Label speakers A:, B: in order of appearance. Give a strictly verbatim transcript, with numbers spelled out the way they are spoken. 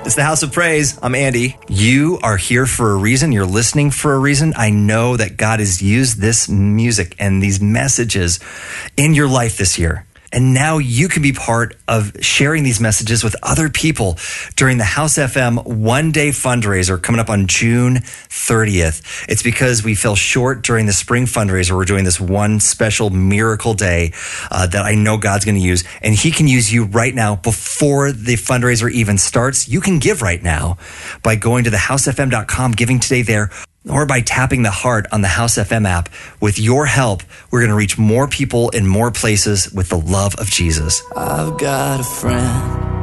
A: It's the House of Praise. I'm Andy. You are here for a reason. You're listening for a reason. I know that God has used this music and these messages in your life this year. And now you can be part of sharing these messages with other people during the House F M one-day fundraiser coming up on June thirtieth. It's because we fell short during the spring fundraiser. We're doing this one special miracle day uh, that I know God's going to use. And he can use you right now before the fundraiser even starts. You can give right now by going to the house f m dot com, giving today there, or by tapping the heart on the House F M app. With your help, we're going to reach more people in more places with the love of Jesus.
B: I've got a friend